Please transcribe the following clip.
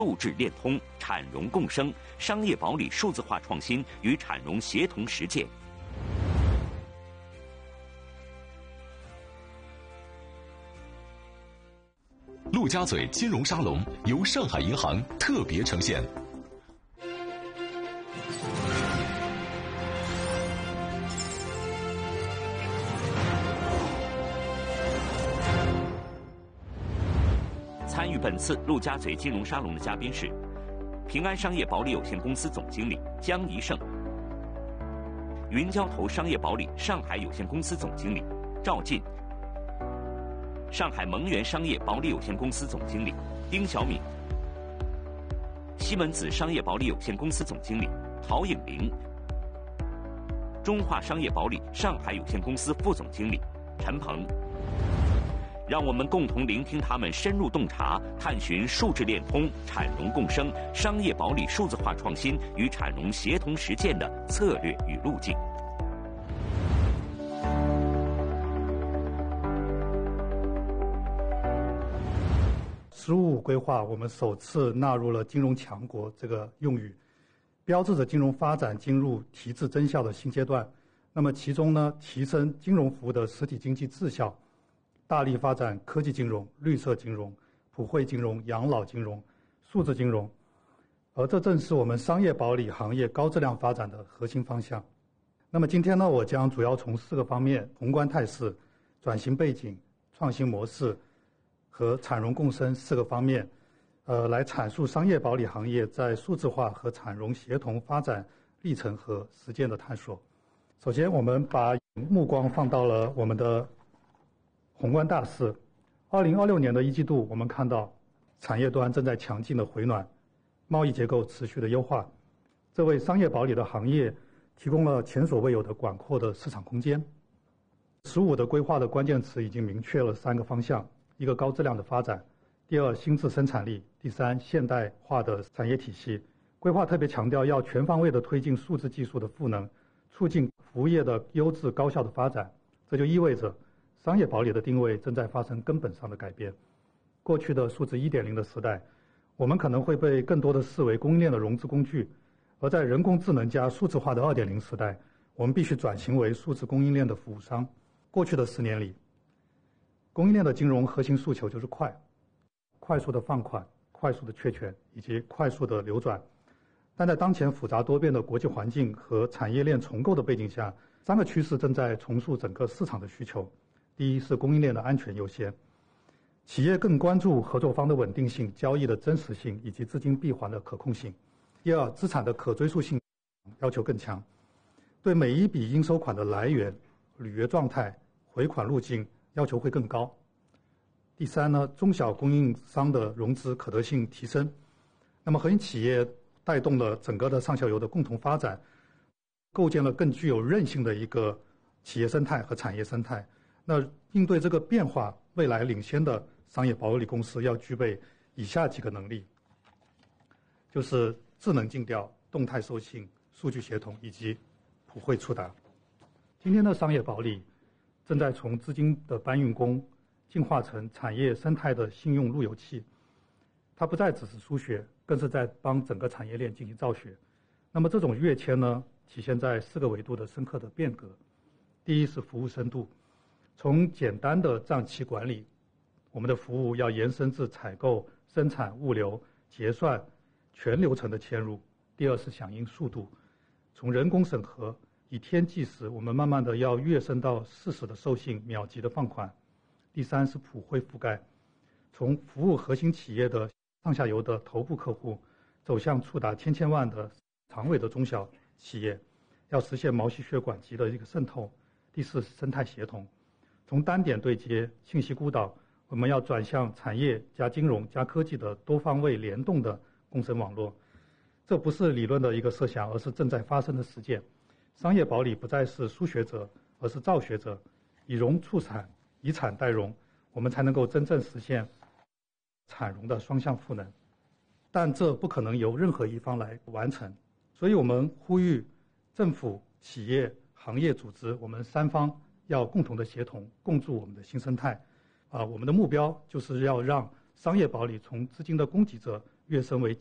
数智联通、产融共生，商业保理数字化创新与产融协同实践。 陆家嘴金融沙龙由上海银行特别呈现。 参与本次陆家嘴金融沙龙的嘉宾是平安商业保理有限公司总经理江怡胜，云交投商业保理上海有限公司总经理赵进，上海蒙源商业保理有限公司总经理丁小敏，西门子商业保理有限公司总经理陶颖玲，中化商业保理上海有限公司副总经理陈鹏。让我们共同聆听他们深入洞察、探寻数智联通、产融共生、商业保理数字化创新与产融协同实践的策略与路径。 “十五五”规划，我们首次纳入了金融强国这个用语，标志着金融发展进入提质增效的新阶段。那么其中呢，提升金融服务的实体经济质效，大力发展科技金融、绿色金融、普惠金融、养老金融、数字金融，而这正是我们商业保理行业高质量发展的核心方向。那么今天呢，我将主要从4个方面：宏观态势、转型背景、创新模式和产融共生4个方面，来阐述商业保理行业在数字化和产融协同发展历程和实践的探索。首先，我们把目光放到了我们的宏观大势。2026年的1季度，我们看到产业端正在强劲的回暖，贸易结构持续的优化，这为商业保理的行业提供了前所未有的广阔的市场空间。15的规划的关键词已经明确了3个方向：一个高质量的发展，第二新质生产力，第三现代化的产业体系。规划特别强调要全方位的推进数字技术的赋能，促进服务业的优质高效的发展。这就意味着商业保理的定位正在发生根本上的改变。过去的数字 1.0 的时代，我们可能会被更多的视为供应链的融资工具，而在人工智能加数字化的 2.0 时代，我们必须转型为数字供应链的服务商。过去的10年里，供应链的金融核心诉求就是快速的放款、快速的确权以及快速的流转。但在当前复杂多变的国际环境和产业链重构的背景下，3个趋势正在重塑整个市场的需求。第一是供应链的安全优先，企业更关注合作方的稳定性、交易的真实性以及资金闭环的可控性。第二，资产的可追溯性要求更强，对每一笔应收款的来源、履约状态、回款路径要求会更高。第三呢，中小供应商的融资可得性提升，那么核心企业带动了整个的上下游的共同发展，构建了更具有韧性的一个企业生态和产业生态。那应对这个变化，未来领先的商业保理公司要具备以下几个能力，就是智能尽调、动态授信、数据协同以及普惠触达。今天的商业保理正在从资金的搬运工进化成产业生态的信用路由器，它不再只是输血，更是在帮整个产业链进行造血。那么这种跃迁呢，体现在4个维度的深刻的变革。第一是服务深度，从简单的账期管理，我们的服务要延伸至采购、生产、物流、结算全流程的嵌入。第二是响应速度，从人工审核以天计时，我们慢慢的要跃升到适时的授信、秒级的放款。第三是普惠覆盖，从服务核心企业的上下游的头部客户，走向触达千万的长尾的中小企业，要实现毛细血管级的一个渗透。第四是生态协同，从单点对接、信息孤岛，我们要转向产业加金融加科技的多方位联动的共生网络。这不是理论的一个设想，而是正在发生的实践。商业保理不再是输学者，而是造学者，以融促产，以产带融，我们才能够真正实现产融的双向赋能。但这不可能由任何一方来完成，所以我们呼吁政府、企业、行业组织，我们3方要共同的协同，共筑我们的新生态。我们的目标就是要让商业保理从资金的供给者跃升为